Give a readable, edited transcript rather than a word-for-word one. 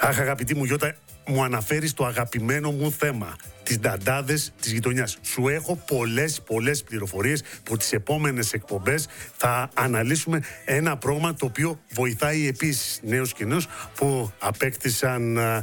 Αχ, αγαπητή μου Γιώτα, μου αναφέρεις το αγαπημένο μου θέμα, τις νταντάδες της γειτονιάς. Σου έχω πολλές πληροφορίες που τις επόμενες εκπομπές θα αναλύσουμε ένα πρόγραμμα το οποίο βοηθάει επίσης νέους και νέους που απέκτησαν